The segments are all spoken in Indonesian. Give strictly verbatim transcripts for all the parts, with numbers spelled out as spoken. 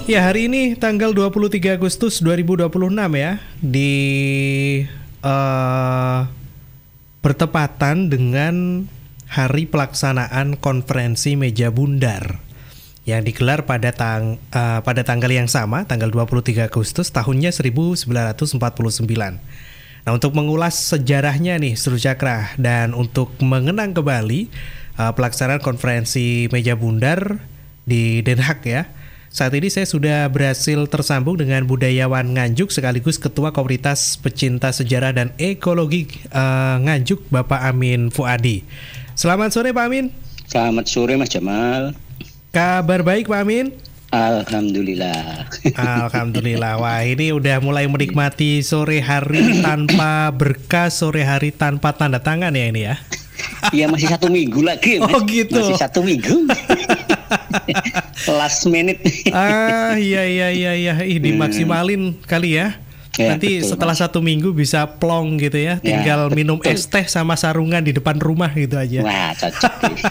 Ya, hari ini tanggal dua puluh tiga Agustus dua ribu dua puluh enam ya, di uh, bertepatan dengan hari pelaksanaan konferensi meja bundar yang digelar pada tang uh, pada tanggal yang sama, tanggal dua puluh tiga Agustus tahunnya seribu sembilan ratus empat puluh sembilan. Nah, untuk mengulas sejarahnya nih, Seru Cakra, dan untuk mengenang kembali uh, pelaksanaan konferensi meja bundar di Den Haag ya. Saat ini saya sudah berhasil tersambung dengan budayawan Nganjuk sekaligus Ketua Komunitas Pecinta Sejarah dan Ekologi uh, Nganjuk, Bapak Amin Fuadi. Selamat sore Pak Amin. Selamat sore Mas Jamal. Kabar baik Pak Amin? Alhamdulillah. Alhamdulillah. Wah, ini udah mulai menikmati sore hari tanpa berkas, sore hari tanpa tanda tangan ya ini ya. Iya, masih satu minggu lagi Mas. Oh gitu. Masih satu minggu. Last minute. Ah iya iya iya iya, ih dimaksimalin kali ya. Ya, nanti betul, setelah Mas. satu minggu bisa plong gitu ya, tinggal Ya, minum betul. es teh sama sarungan di depan rumah gitu aja. Wah, cocok.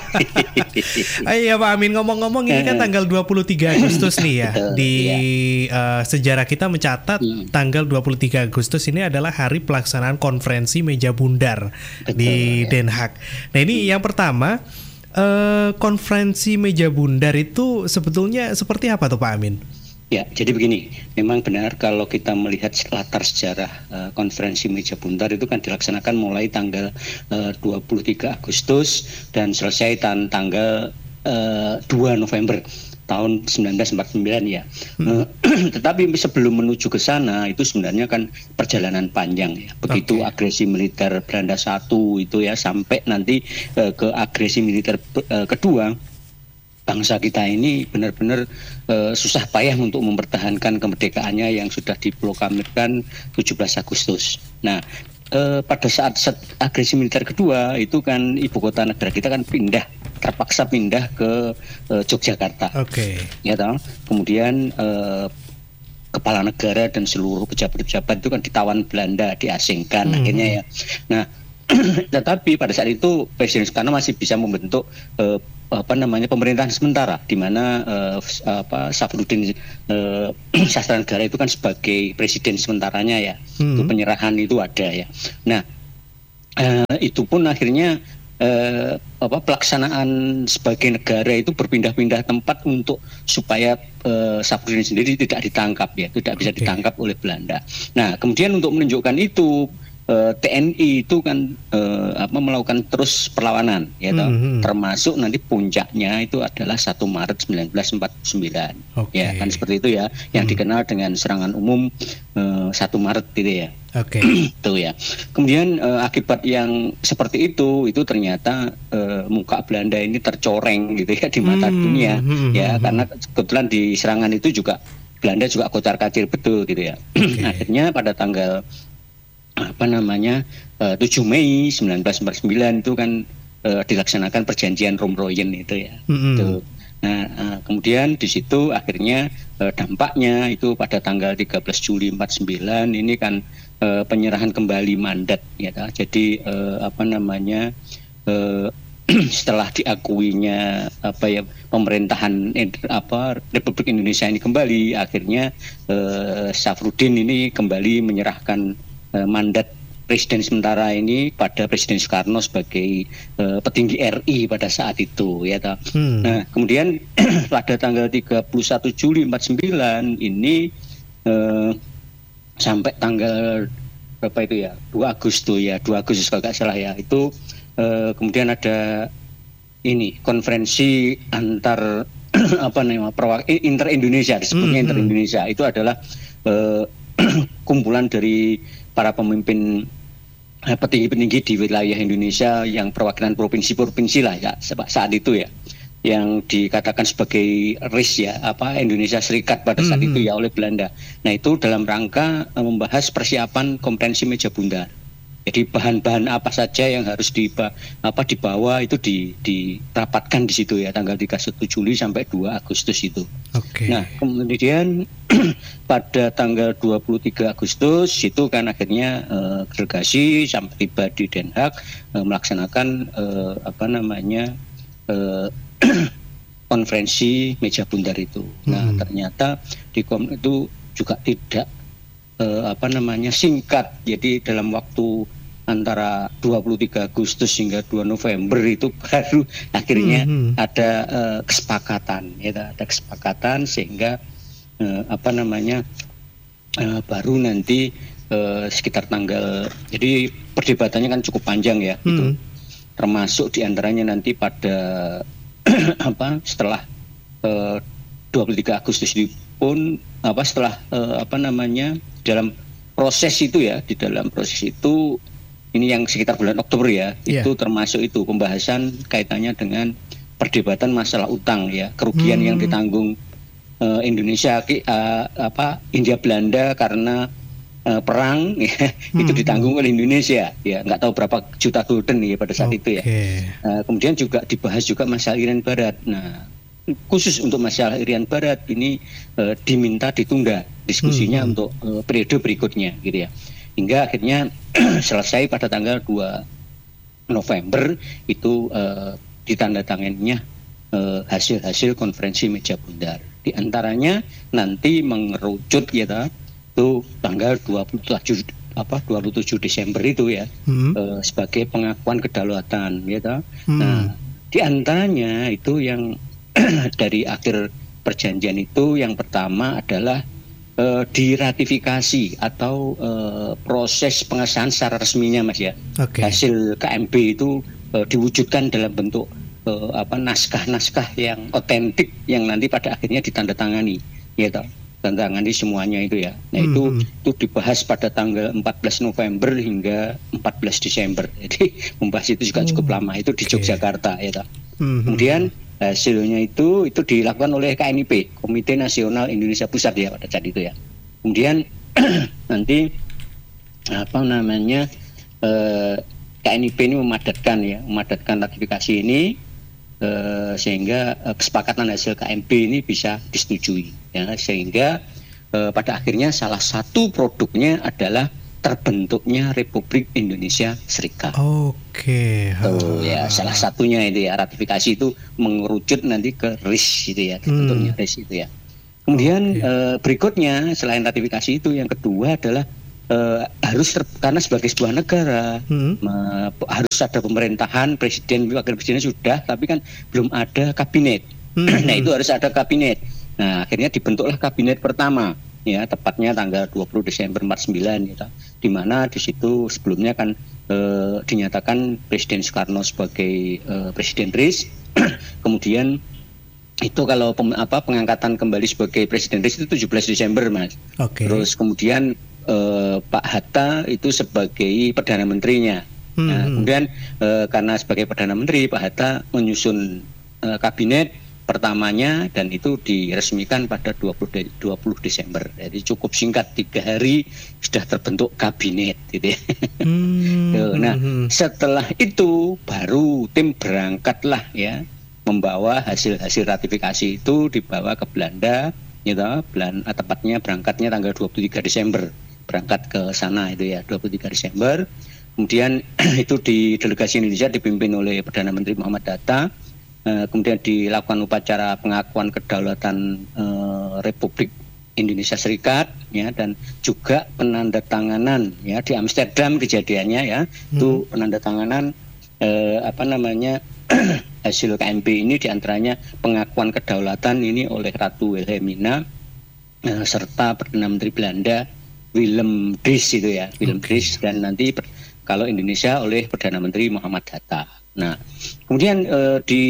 Ah, iya Pak Amin, ngomong-ngomong ini kan tanggal dua puluh tiga Agustus nih ya. Betul, Di iya. uh, sejarah kita mencatat Hmm. tanggal dua puluh tiga Agustus ini adalah hari pelaksanaan konferensi meja bundar Betul, di ya. Den Haag. Nah, ini yang pertama, uh, konferensi meja bundar itu sebetulnya seperti apa tuh Pak Amin? Ya, jadi begini, memang benar kalau kita melihat latar sejarah uh, konferensi meja bundar itu kan dilaksanakan mulai tanggal uh, dua puluh tiga Agustus dan selesai tan- tanggal uh, dua November tahun sembilan belas empat puluh sembilan ya. Uh, tetapi sebelum menuju ke sana itu sebenarnya kan perjalanan panjang ya. Begitu Oke. agresi militer Belanda satu itu ya sampai nanti uh, ke agresi militer uh, kedua. Bangsa kita ini benar-benar uh, susah payah untuk mempertahankan kemerdekaannya yang sudah diproklamirkan tujuh belas Agustus. Nah, uh, pada saat, saat agresi militer kedua itu kan ibu kota negara kita kan pindah, terpaksa pindah ke uh, Yogyakarta. Oke. Ya toh? Kemudian uh, kepala negara dan seluruh pejabat-pejabat itu kan ditawan Belanda, diasingkan Hmm. akhirnya ya. Nah, tetapi pada saat itu Presiden Soekarno masih bisa membentuk uh, apa namanya pemerintahan sementara di mana uh, apa Safruddin uh, Sastra Negara itu kan sebagai presiden sementaranya ya. Hmm. Itu penyerahan itu ada ya. Nah, uh, itu pun akhirnya uh, apa pelaksanaan sebagai negara itu berpindah-pindah tempat untuk supaya uh, Safruddin sendiri tidak ditangkap ya, tidak bisa Oke. ditangkap oleh Belanda. Nah, kemudian untuk menunjukkan itu Uh, T N I itu kan uh, apa melakukan terus perlawanan ya toh. Mhm. Termasuk nanti puncaknya itu adalah satu Maret sembilan belas empat puluh sembilan. Oke. Ya kan seperti itu ya yang Hmm. dikenal dengan serangan umum uh, satu Maret gitu ya. Oke. Itu ya. Kemudian uh, akibat yang seperti itu itu ternyata uh, muka Belanda ini tercoreng gitu ya di mata Hmm. dunia Hmm. ya Hmm. karena kebetulan di serangan itu juga Belanda juga kocar-kacir betul gitu ya. Oke. Akhirnya pada tanggal apa namanya uh, tujuh Mei sembilan belas empat puluh sembilan itu kan uh, dilaksanakan perjanjian Romroyen itu ya. Mm-mm. Itu. Nah, uh, kemudian di situ akhirnya uh, dampaknya itu pada tanggal tiga belas Juli empat puluh sembilan ini kan uh, penyerahan kembali mandat ya. Toh. Jadi uh, apa namanya uh, setelah diakuinya apa ya pemerintahan apa Republik Indonesia ini kembali akhirnya uh, Safruddin ini kembali menyerahkan mandat presiden sementara ini pada Presiden Soekarno sebagai uh, petinggi R I pada saat itu ya toh. Hmm. Nah, kemudian pada tanggal tiga puluh satu Juli empat puluh sembilan ini uh, sampai tanggal berapa itu ya? dua Agustus ya, dua Agustus kalau nggak salah ya. Itu uh, kemudian ada ini konferensi antar apa namanya perwak inter Indonesia disebutnya Hmm, inter hmm. Indonesia itu adalah uh, kumpulan dari para pemimpin eh, petinggi-petinggi di wilayah Indonesia yang perwakilan provinsi-provinsi lah ya saat itu ya yang dikatakan sebagai R I S ya apa Indonesia Serikat pada saat Mhm. itu ya oleh Belanda. Nah itu dalam rangka eh, membahas persiapan konferensi meja bundar. Jadi bahan-bahan apa saja yang harus diba, apa dibawa itu di, dirapatkan di situ ya tanggal tiga puluh satu Juli sampai dua Agustus itu. Oke. Nah, kemudian pada tanggal dua puluh tiga Agustus itu kan akhirnya eh, delegasi sampai tiba di Den Haag eh, melaksanakan eh, apa namanya eh, konferensi meja bundar itu. Nah, Hmm. ternyata di kom itu juga tidak eh, apa namanya singkat. Jadi dalam waktu antara dua puluh tiga Agustus hingga dua November itu baru akhirnya Hmm. ada eh, kesepakatan, ya, ada kesepakatan sehingga eh, apa namanya eh, baru nanti eh, sekitar tanggal. Jadi perdebatannya kan cukup panjang ya, Hmm. itu termasuk diantaranya nanti pada apa setelah eh, dua puluh tiga Agustus itu pun apa setelah eh, apa namanya dalam proses itu ya di dalam proses itu ini yang sekitar bulan Oktober ya, Yeah. itu termasuk itu pembahasan kaitannya dengan perdebatan masalah utang ya, kerugian Hmm. yang ditanggung uh, Indonesia uh, apa Hindia Belanda karena uh, perang ya, Hmm. itu ditanggung oleh Indonesia ya, nggak tahu berapa juta gulden ya pada saat Okay. itu ya. Uh, kemudian juga dibahas juga masalah Irian Barat. Nah, khusus untuk masalah Irian Barat ini uh, diminta ditunda diskusinya Hmm. untuk uh, periode berikutnya gitu ya. Hingga akhirnya selesai pada tanggal dua November itu uh, ditandatanganinya uh, hasil-hasil konferensi meja bundar. Di antaranya nanti mengerucut ya ta, itu tanggal dua puluh tujuh apa dua puluh tujuh Desember itu ya, Hmm. uh, sebagai pengakuan kedaulatan ya ta. Hmm. Nah, di antaranya itu yang dari akhir perjanjian itu yang pertama adalah Uh, diratifikasi atau uh, proses pengesahan secara resminya Mas ya. Okay. Hasil K M B itu uh, diwujudkan dalam bentuk uh, apa naskah-naskah yang otentik yang nanti pada akhirnya ditandatangani ya toh. Tandatangani semuanya itu ya. Nah, Hmm. itu itu dibahas pada tanggal empat belas November hingga empat belas Desember. Jadi membahas itu juga cukup lama, itu di Okay. Yogyakarta ya toh. Hmm. Kemudian hasilnya itu itu dilakukan oleh K N I P, Komite Nasional Indonesia Pusat ya pada saat itu ya. Kemudian nanti apa namanya eh, K N I P ini memadatkan ya, memadatkan ratifikasi ini eh, sehingga eh, kesepakatan hasil K M P ini bisa disetujui ya, sehingga eh, pada akhirnya salah satu produknya adalah terbentuknya Republik Indonesia Serikat. Oke. Oh ya, salah satunya itu ya, ratifikasi itu mengerucut nanti ke R I S itu ya, terbentuknya Hmm. R I S itu ya. Kemudian Oke. eh, berikutnya selain ratifikasi itu yang kedua adalah eh, harus ter, karena sebagai sebuah negara Hmm. me- harus ada pemerintahan, presiden, wakil presiden sudah, tapi kan belum ada kabinet. Hmm. Nah, itu harus ada kabinet. Nah, akhirnya dibentuklah kabinet pertama ya, tepatnya tanggal dua puluh Desember empat puluh sembilan gitu. Di mana di situ sebelumnya kan eh, dinyatakan Presiden Soekarno sebagai eh, Presiden R I S. Kemudian itu kalau pem, apa pengangkatan kembali sebagai Presiden R I S itu tujuh belas Desember Mas. Oke. Terus kemudian eh, Pak Hatta itu sebagai Perdana Menterinya. Hmm. Nah, kemudian eh, karena sebagai Perdana Menteri Pak Hatta menyusun eh, kabinet pertamanya dan itu diresmikan pada dua puluh Desember. Jadi cukup singkat, tiga hari sudah terbentuk kabinet gitu ya. Hmm. Tuh, nah, Hmm. setelah itu baru tim berangkatlah ya, membawa hasil-hasil ratifikasi itu dibawa ke Belanda gitu. Belan, tepatnya berangkatnya tanggal dua puluh tiga Desember. Berangkat ke sana itu ya, dua puluh tiga Desember. Kemudian itu di delegasi Indonesia dipimpin oleh Perdana Menteri Muhammad Hatta. Uh, kemudian dilakukan upacara pengakuan kedaulatan uh, Republik Indonesia Serikat ya, dan juga penandatanganan ya di Amsterdam kejadiannya ya. Hmm. Itu penandatanganan uh, apa namanya hasil K M P ini diantaranya pengakuan kedaulatan ini oleh Ratu Wilhelmina uh, serta Perdana Menteri Belanda Willem Drees itu ya, Willem okay. Drees, dan nanti per, kalau Indonesia oleh Perdana Menteri Muhammad Hatta. Nah, kemudian eh, di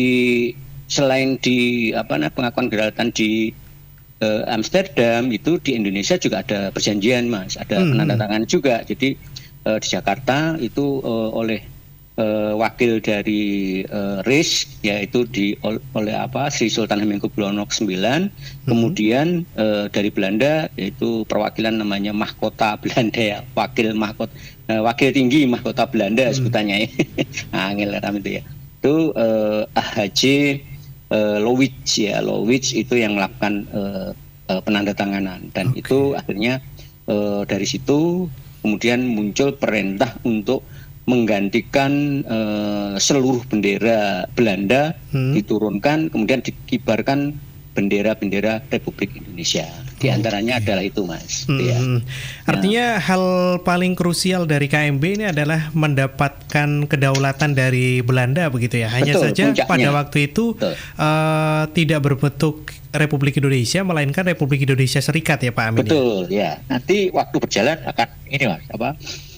selain di apa nah pengakuan kedaulatan di eh, Amsterdam itu di Indonesia juga ada perjanjian Mas, ada hmm. penandatanganan juga. Jadi eh, di Jakarta itu eh, oleh eh, wakil dari eh, R I S yaitu di ol, oleh apa Sri Sultan Hamengkubuwono kesembilan, hmm. kemudian eh, dari Belanda yaitu perwakilan namanya Mahkota Belanda ya, wakil mahkota wakil tinggi mahkota Belanda hmm. sebutannya ya. Angel ram itu ya. Itu eh, A H J eh, Lowitz ya, Lowitz itu yang melakukan eh, eh, penandatanganan dan okay. itu akhirnya eh, dari situ kemudian muncul perintah untuk menggantikan uh, seluruh bendera Belanda hmm. diturunkan, kemudian dikibarkan bendera-bendera Republik Indonesia. Di antaranya okay. adalah itu, Mas. Hmm. Ya. Artinya nah. hal paling krusial dari K M B ini adalah mendapatkan kedaulatan dari Belanda, begitu ya. Hanya Betul, saja puncaknya. pada waktu itu uh, tidak berbentuk Republik Indonesia, melainkan Republik Indonesia Serikat ya, Pak Amin. Betul, ya. ya. Nanti waktu berjalan akan ini, Mas, apa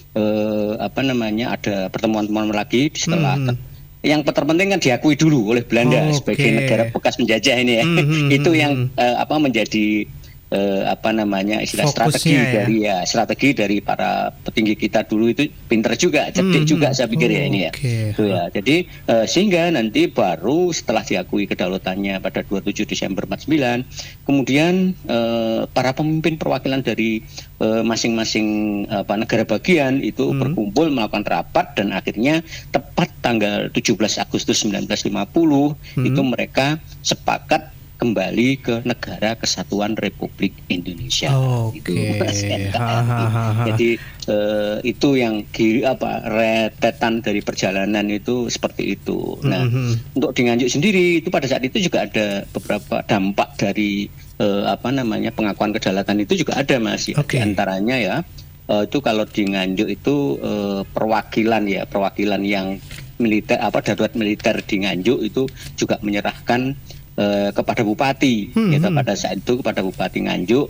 uh, apa namanya ada pertemuan-pertemuan lagi setelah hmm. ter- yang terpenting kan diakui dulu oleh Belanda oh, sebagai okay. negara bekas penjajah ini ya. Mm-hmm. Itu yang uh, apa menjadi uh, apa namanya istilah Fokusnya strategi ya. dari ya strategi dari para petinggi kita dulu itu pinter juga, cerdik mm-hmm. juga saya pikir oh, ya ini ya. Okay. Itu ya. Jadi uh, sehingga nanti baru setelah diakui kedaulatannya pada dua puluh tujuh Desember empat puluh sembilan, kemudian uh, para pemimpin perwakilan dari uh, masing-masing apa negara bagian itu mm-hmm. berkumpul melakukan rapat dan akhirnya tepat tanggal tujuh belas Agustus sembilan belas lima puluh hmm. itu mereka sepakat kembali ke negara kesatuan Republik Indonesia. Oh, Oke. Okay. Jadi uh, itu yang di, apa rentetan dari perjalanan itu seperti itu. Nah, mm-hmm. untuk di Nganjuk sendiri itu pada saat itu juga ada beberapa dampak dari uh, apa namanya pengakuan kedaulatan itu juga ada, Mas. Ya. Okay. Di antaranya ya uh, itu kalau di Nganjuk itu uh, perwakilan ya perwakilan yang militer apa darurat militer di Nganjuk itu juga menyerahkan uh, kepada bupati hmm, ya, pada saat itu kepada bupati Nganjuk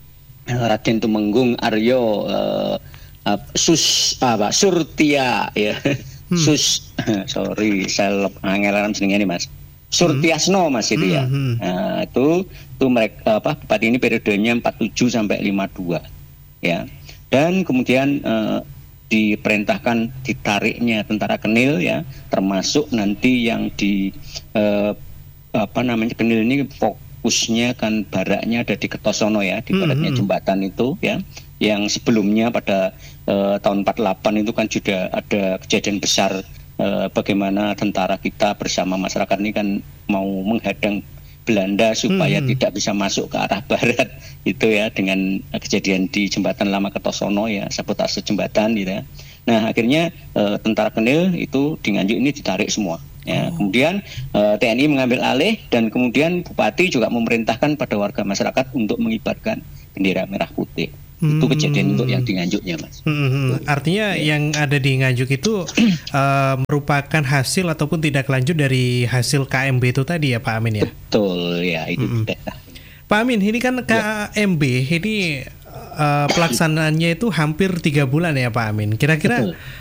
uh, Raden Tumenggung Aryo uh, uh, Sus apa Surtia ya hmm. Sus sorry saya ngelaran senengnya nih Mas Surtiasno Mas itu ya hmm. nah, itu itu mereka apa bupati ini periodenya empat puluh tujuh sampai lima puluh dua ya dan kemudian uh, diperintahkan ditariknya tentara Kenil ya termasuk nanti yang di eh, apa namanya Kenil ini fokusnya kan baraknya ada di Kertosono ya di baratnya mm-hmm. jembatan itu ya yang sebelumnya pada eh, tahun empat puluh delapan itu kan juga ada kejadian besar eh, bagaimana tentara kita bersama masyarakat ini kan mau menghadang Belanda supaya hmm. tidak bisa masuk ke arah barat itu ya dengan kejadian di jembatan Lama Kertosono ya sabotase jembatan gitu ya. Nah akhirnya e, tentara Kenil itu di Nganjuk ini ditarik semua ya. Oh. Kemudian e, T N I mengambil alih dan kemudian bupati juga memerintahkan pada warga masyarakat untuk mengibarkan bendera merah putih. Hmm. Itu kejadian untuk yang di Nganjuknya, Mas. Hmm. Artinya ya. yang ada di Nganjuk itu uh, merupakan hasil ataupun tidak lanjut dari hasil K M B itu tadi ya Pak Amin ya? Betul ya itu. Hmm. Pak Amin, ini kan K M B ya. ini uh, pelaksanaannya itu hampir tiga bulan ya Pak Amin. Kira-kira Betul.